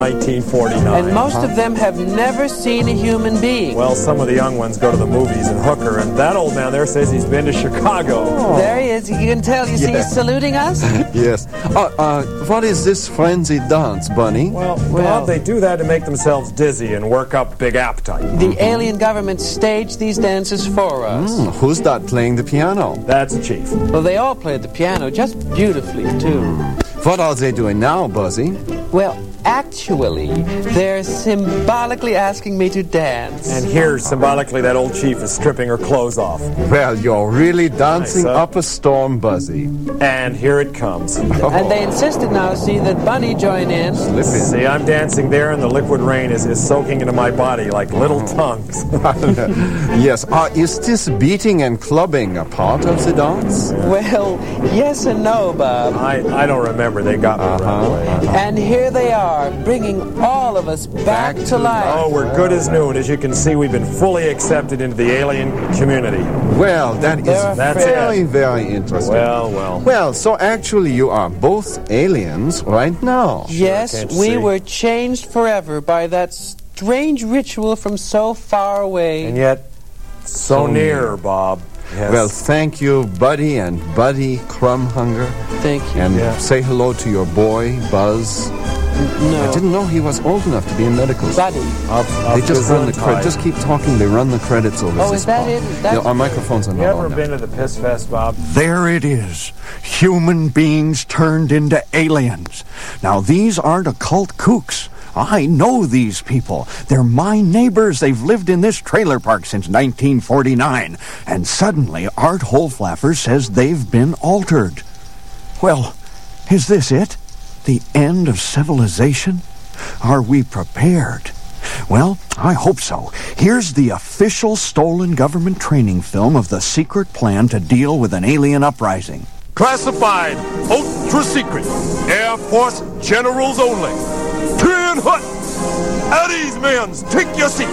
1949. And most of them have never seen a human being. Well, some of the young ones go to the movies in Hooker, and that old man there says he's been to Chicago. Oh. There he is. You can tell. You see, he's saluting us. Yes. What is this frenzied dance, Bunny? Well, Bob, they do that to make themselves dizzy and work up big appetite. The alien government staged these dances for us. Who's that playing the piano? That's Chief. Well, they all played the piano just beautifully, too. What are they doing now, Buzzy? Well, actually, they're symbolically asking me to dance. And here, symbolically, that old chief is stripping her clothes off. Well, you're really dancing up a storm, Buzzy. And here it comes. And they insisted now, see, that Bunny join in. See, I'm dancing there, and the liquid rain is soaking into my body like little tongues. Yes. Is this beating and clubbing a part of the dance? Well, yes and no, Bob. I don't remember. They got me right away. And here they are, bringing all of us back to life. Oh, we're good as new, and as you can see, we've been fully accepted into the alien community. Well, that's very, very interesting. Well, so actually you are both aliens right now. Yes, we were changed forever by that strange ritual from so far away. And yet, so near, Bob. Yes. Well, thank you, Buddy and Buddy Crumhunger. Thank you. And say hello to your boy, Buzz. No. I didn't know he was old enough to be in medical school. Buddy. They just run the credits. Just keep talking. They run the credits over. Oh, is that it? Our microphones are not on. You ever been to the Piss Fest, Bob? There it is. Human beings turned into aliens. Now, these aren't occult kooks. I know these people. They're my neighbors. They've lived in this trailer park since 1949. And suddenly, Art Holflaffer says they've been altered. Well, is this it? The end of civilization? Are we prepared? Well, I hope so. Here's the official stolen government training film of the secret plan to deal with an alien uprising. Classified, ultra secret, Air Force generals only. 10 Hut! At ease, men, take your seat.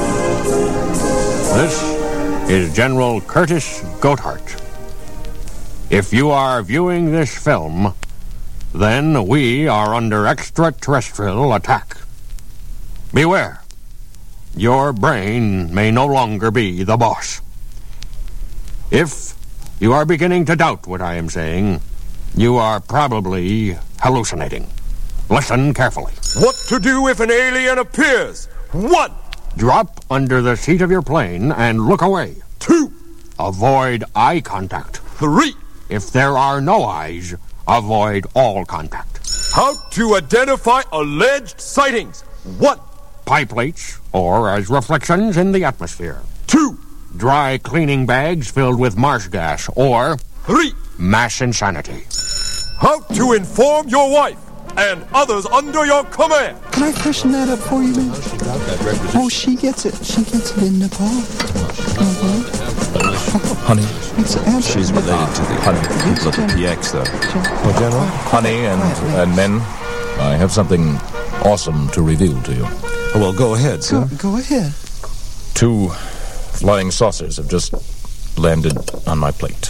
This is General Curtis Goathart. If you are viewing this film, then we are under extraterrestrial attack. Beware. Your brain may no longer be the boss. If you are beginning to doubt what I am saying, you are probably hallucinating. Listen carefully. What to do if an alien appears? 1. Drop under the seat of your plane and look away. 2. Avoid eye contact. 3. If there are no eyes, avoid all contact. How to identify alleged sightings? 1. Pie plates, or as reflections in the atmosphere. 2. Dry cleaning bags filled with marsh gas, or 3. Mass insanity. How to inform your wife and others under your command. Can I freshen that up for you, man? Oh, she gets it. She gets it in Nepal. Honey, she's related to the people at the PX, though. Oh, General? Honey and men, I have something awesome to reveal to you. Oh, well, go ahead, sir. Go ahead. 2 flying saucers have just landed on my plate.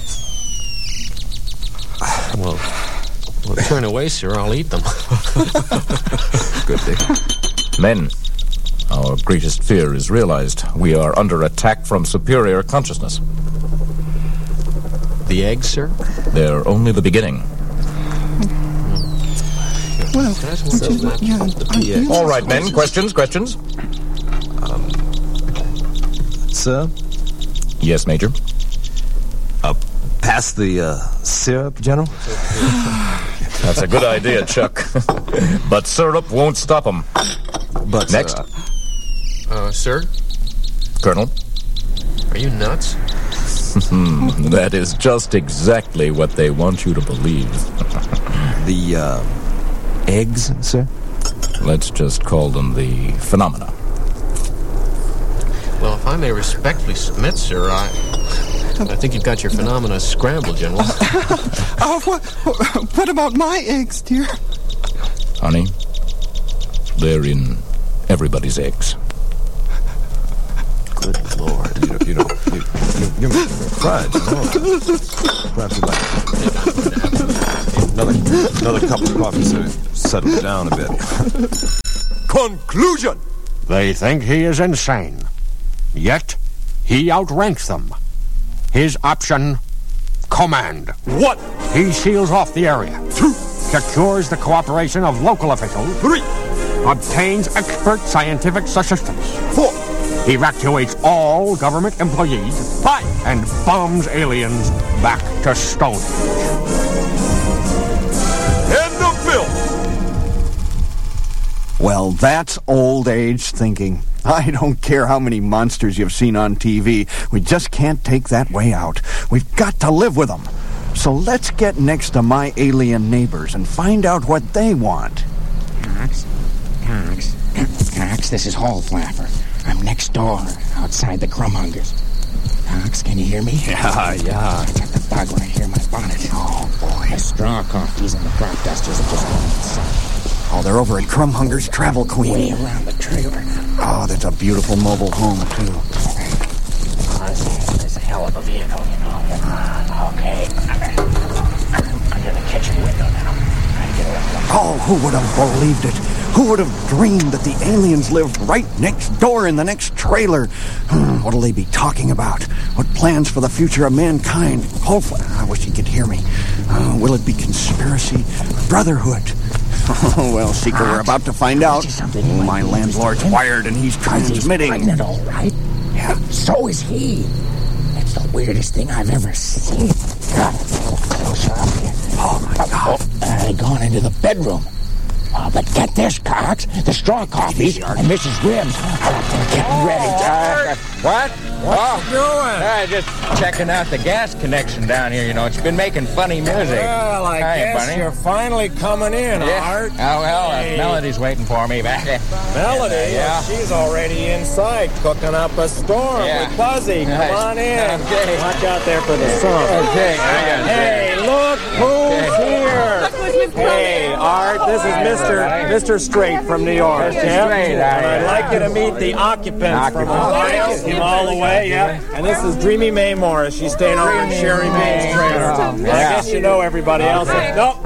Well, turn away, sir. I'll eat them. Good, Dick. Men, our greatest fear is realized. We are under attack from superior consciousness. The eggs, sir? They're only the beginning. Well, all right, men. Questions? Sir? Yes, Major? Pass the syrup, General? That's a good idea, Chuck. But syrup won't stop them. But next. Sir? Colonel? Are you nuts? That is just exactly what they want you to believe. The eggs, sir? Let's just call them the phenomena. Well, if I may respectfully submit, sir, I think you've got your phenomena scrambled, General. What about my eggs, dear? Honey, they're in everybody's eggs. Good Lord. You fried, you know. Perhaps you'd like Another cup of coffee so settle down a bit. Conclusion! They think he is insane. Yet, he outranks them. His option, command. What? He seals off the area. 2. Secures the cooperation of local officials. 3. Obtains expert scientific assistance. 4. Evacuates all government employees. 5. And bombs aliens back to Stone Age. End of film! Well, that's old age thinking. I don't care how many monsters you've seen on TV. We just can't take that way out. We've got to live with them. So let's get next to my alien neighbors and find out what they want. Cox, this is Hall Flapper. I'm next door, outside the Crumhungers. Cox, can you hear me? Yeah. I got the bug right here in my bonnet. Oh, boy. The straw coffees and the crop dusters have just gone inside. Oh, they're over at Crumhunger's Travel Queen. Way around the trailer. Oh, that's a beautiful mobile home, too. This is a hell of a vehicle, you know. Okay. I'm under the kitchen window now. Trying to get around. Oh, who would have believed it? Who would have dreamed that the aliens lived right next door in the next trailer? What'll they be talking about? What plans for the future of mankind? Hopefully, I wish you could hear me. Will it be conspiracy? Brotherhood? Oh, well, Seeker, we're about to find out. My landlord's wired and he's transmitting. He's pregnant, all right? Yeah. So is he. It's the weirdest thing I've ever seen. God, closer up here. Oh, my God. They've gone into the bedroom. But get this, Cox. The straw coffees and Mrs. Grimm's are up there getting ready. What? What you doing? Just checking out the gas connection down here. You know, it's been making funny music. Well, I guess Bunny. you're finally coming in, Art. Oh, well, Melody's waiting for me back there. Melody? Yeah. She's already inside cooking up a storm with Buzzy. Come on in. Okay. Watch out there for the sun. Okay. Hey, look who's here. Hey, Art, this is Mr. Straight from New York. Mr. Straight, I'd like you to meet the occupants from Ohio. Came all the way, yeah. And this is Dreamy Mae Morris. She's staying over in Sherry Baines' trailer. I guess you know everybody else. Nope.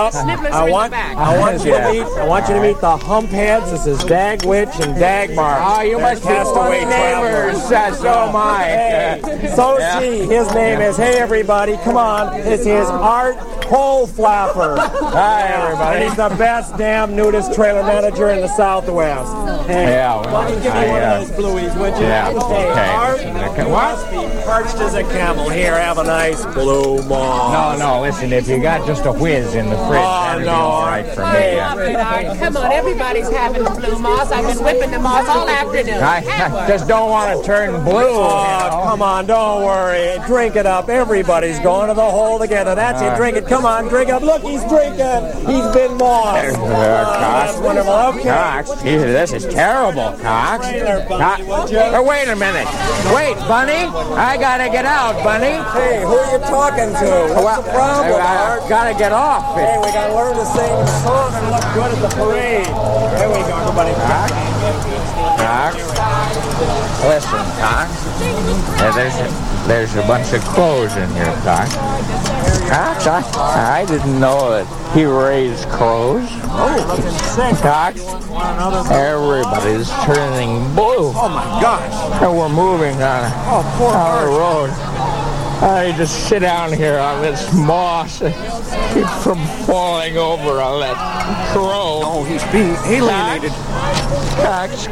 I want you to meet the Humpheads. This is Dagwitch and Dagmar. Oh, you must be Castaway neighbors. So am I. Hey, so is she. His name is, hey everybody, come on. This is Art Hole Flapper. Hi everybody. And he's the best damn nudist trailer manager in the Southwest. Hey, why don't you give me one of those blueies, would you? Yeah. Hey, Art, you must be perched as a camel. Here, have a nice blue moss. No, listen, if you got just a whiz in the fridge, that'd be all right for me. Come on, everybody's having the blue moss. I've been whipping the moss all afternoon. I just don't want to turn blue. Oh, come on, don't worry. Drink it up. Everybody's going to the hole together. That's it. Drink it. Come on, drink up. Look, he's drinking. He's been mossed. Cox. Wonderful. Okay. Cox, this is terrible, Cox. Wait a minute. Wait, Bunny. I gotta get out, Bunny. Hey, who are you talking to? What's the problem, Art? I gotta get off. Hey, we gotta learn to sing the song and look good at the parade. Here we go, everybody. Cox. Listen, Cox. There's a bunch of crows in here, Cox. Cox, I didn't know that he raised crows. Cox, everybody's turning blue. Oh, my gosh. And we're moving on the road. I just sit down here on this moss and keep from falling over on that crow. Oh, he's being alienated. Cox.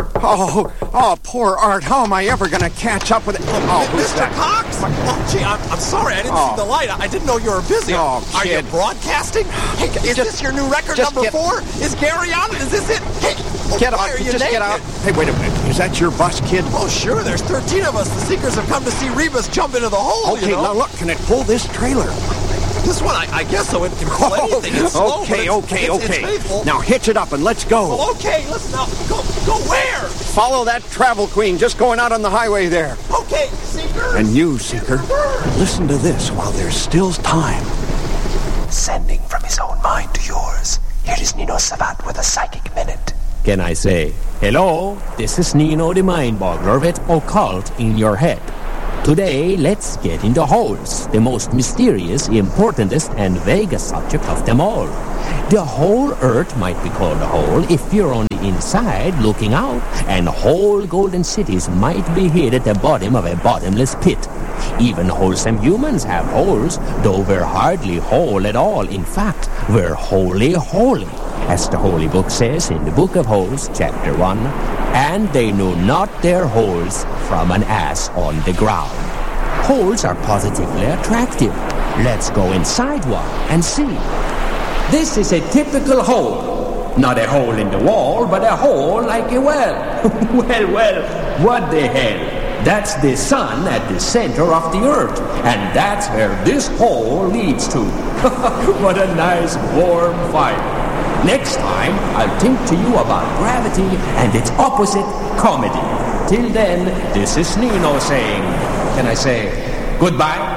Oh, poor Art. How am I ever going to catch up with it? Oh, who's Mr. Cox? Oh, gee, I'm sorry. I didn't see the light. I didn't know you were busy. Oh, Are you broadcasting? Hey, is this your new record, number 4? Is Gary on it? Is this it? Hey, get out. Get out. Hey, wait a minute. Is that your bus, kid? Oh, sure. There's 13 of us. The Seekers have come to see Rebus jump into the hole, Okay, now look. Can it pull this trailer? This one, I guess so. It can pull anything. It's slow, Okay. It's faithful. Now hitch it up and let's go. Well, okay, listen now. Go where? Follow that Travel Queen just going out on the highway there. Okay, Seeker. And you, Seeker, listen to this while there's still time. Sending from his own mind to yours. Here is Nino Savat with a psychic minute. Can I say, hello, this is Nino the Mind Boggler with Occult in Your Head. Today, let's get into holes, the most mysterious, importantest, and vaguest subject of them all. The whole Earth might be called a hole if you're on the inside looking out, and whole golden cities might be hid at the bottom of a bottomless pit. Even wholesome humans have holes, though we're hardly whole at all. In fact, we're wholly holy, as the Holy Book says in the Book of Holes, chapter 1, and they knew not their holes from an ass on the ground. Holes are positively attractive. Let's go inside one and see. This is a typical hole. Not a hole in the wall, but a hole like a well. well, what the hell? That's the sun at the center of the earth, and that's where this hole leads to. What a nice warm fire. Next time, I'll think to you about gravity and its opposite, comedy. Till then, this is Nino saying, can I say goodbye?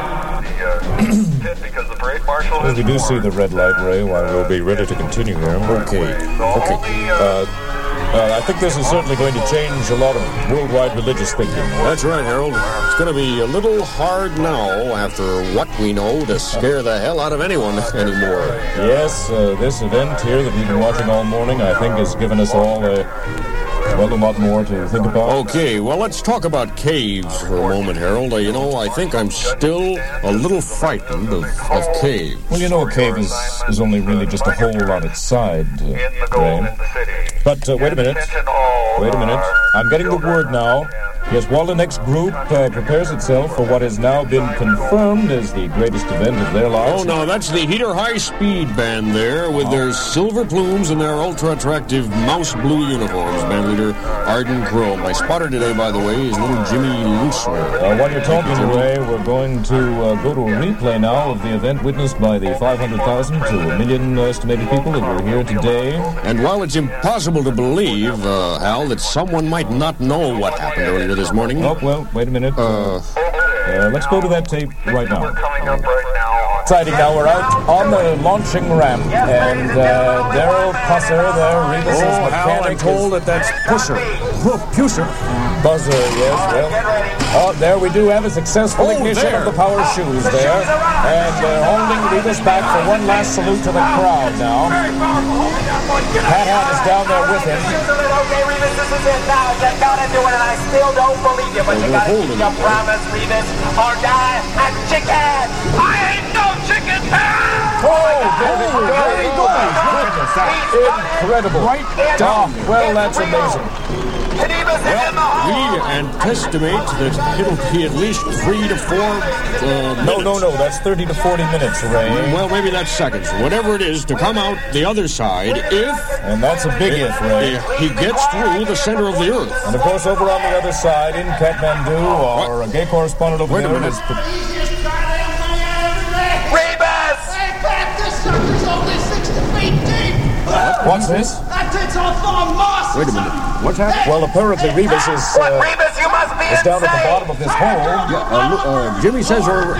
As we do see the red light, Ray, while we'll be ready to continue here. Okay. I think this is certainly going to change a lot of worldwide religious thinking. That's right, Harold. It's going to be a little hard now, after what we know, to scare the hell out of anyone anymore. Yes, this event here that we've been watching all morning, I think, has given us all a lot more to think about. Okay, well, let's talk about caves for a moment, Harold. I think I'm still a little frightened of caves. Well, a cave is only really just a hole on its side, Ray. But wait a minute. I'm getting the word now. Yes, Waldenech's group prepares itself for what has now been confirmed as the greatest event of their lives. Oh, no, that's the Heater High Speed Band there with their silver plumes and their ultra-attractive mouse blue uniforms, band leader Arden Crome. I spotted today, by the way, is little Jimmy Looser. While you're talking, Ray, we're going to go to a replay now of the event witnessed by the 500,000 to 1 million estimated people that were here today. And while it's impossible to believe, Hal, that someone might not know what happened earlier this morning. Oh, well, wait a minute. Let's go to that tape right now. Exciting now, we're out on the launching ramp, and Daryl Pusser there, Rebus's mechanic. Hal, I'm told that's Pusser. Pusser? Buzzer, yes, well. Oh, there we do have a successful ignition of the power shoes there. And they're holding Rebus back for one last salute to the crowd now. Pat Hat is down there with him. Okay, Rebus, this is it now. You gotta do it, and I still don't believe you, but you gotta keep your promise, Rebus, or die a chicken. I ain't no chicken. Very good. Incredible. Right down. Well, that's amazing. Well, we anticipate that it'll be at least 3 to 4 minutes. No, that's 30 to 40 minutes, Ray. Well, maybe that's seconds. Whatever it is, to come out the other side, and that's a big if, Ray. He gets through the center of the earth. And, of course, over on the other side, in Kathmandu, our gay correspondent over there is... Rebus! Hey, Pat, this sucker's only 60 feet deep! What's this? That takes off on moss! Wait a minute. What's happening? Well, apparently Rebus is Rebus, you must be down at the bottom of this hole. Jimmy says we're...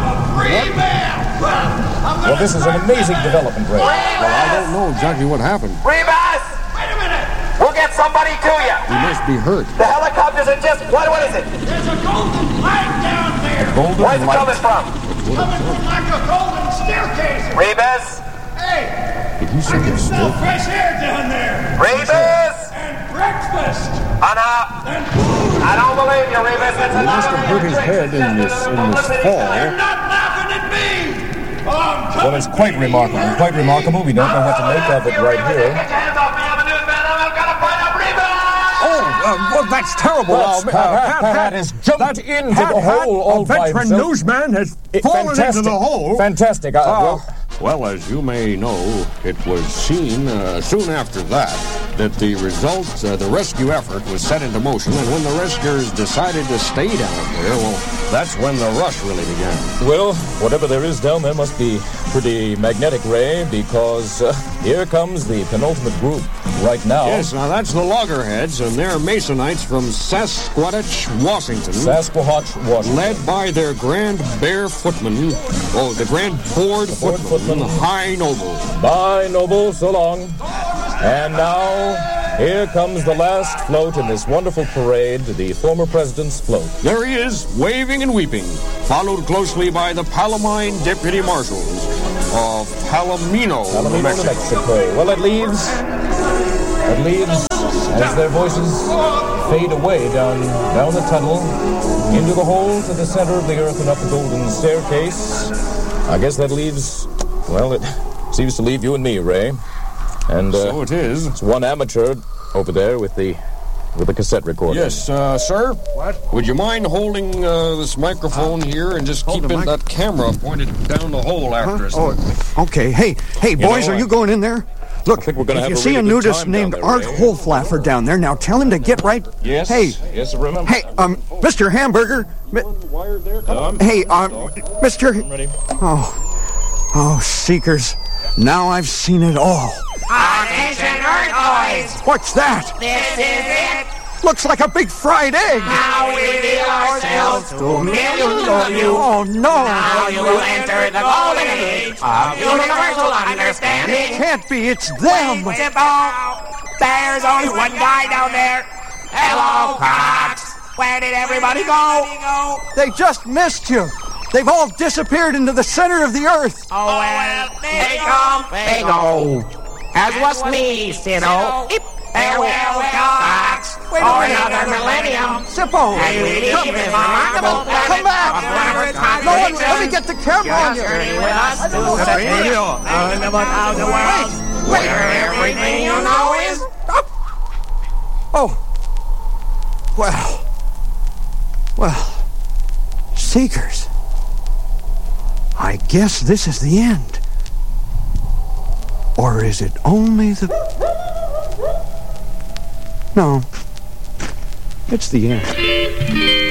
Well, this is an amazing development, Ray. Well, I don't know exactly what happened. Rebus! Wait a minute! We'll get somebody to you. He must be hurt. The helicopters are just... What is it? There's a golden light down there! Where's it coming from? Coming from like a golden staircase! Rebus! Hey! I can smell fresh air down there! Rebus! And breakfast! And food! I don't believe you, Rebus. It's He must have hurt his head in this fall. You're not laughing at me! Well, it's quite remarkable. Quite remarkable. We don't know what to make of it right here. Get your hands off me. I'm a newsman. I'm gonna find out Rebus! Well, that's terrible. Pat has jumped into the hole all by himself. A veteran newsman has fallen into the hole. Fantastic. Well, as you may know, it was seen soon after that the result, the rescue effort was set into motion, and when the rescuers decided to stay down there, well, that's when the rush really began. Well, whatever there is down there must be pretty magnetic, Ray, because here comes the penultimate group right now. Yes, now that's the Loggerheads, and they're Masonites from Sasquatch, Washington. Led by their Grand Bear Footman, the Grand Board Footman, High Noble. Bye, Noble, so long. And now, Here comes the last float in this wonderful parade, the former president's float. There he is, waving and weeping, followed closely by the Palamine deputy marshals of Palomino, New Mexico. Well, it leaves as their voices fade away down the tunnel, into the hole to the center of the earth and up the golden staircase. I guess that leaves, well, it seems to leave you and me, Ray. And so it is. It's one amateur over there with the cassette recorder. Yes, sir. What? Would you mind holding this microphone here and just keeping that camera pointed down the hole after us? Oh, okay. Hey, boys, are you going in there? Look, if you see a nudist named Art Holflaffer down there, now tell him to get right. Yes. Hey. Yes, remember. Hey, Mr. Hamburger. Hey, Mr. I'm ready. Oh, Seekers. Now I've seen it all. Attention, Earth boys! What's that? This is it! Looks like a big fried egg. Now we reveal ourselves to millions of you. Oh, no. Now you will enter the golden age of universal understanding. Can't be, it's them. Wait, there's only one guy down there. Hello, Cox. Where did everybody go? They just missed you. They've all disappeared into the center of the earth. Oh, well, they come, they go. As was me, Siddo. Farewell, Cox, for another millennium. Sippo, And we leave this remarkable come back. No one, let me get the camera on you. Journey with us to the world, where everything you know is... Oh. Well, Seekers. I guess this is the end. Or is it only the... No. It's the end.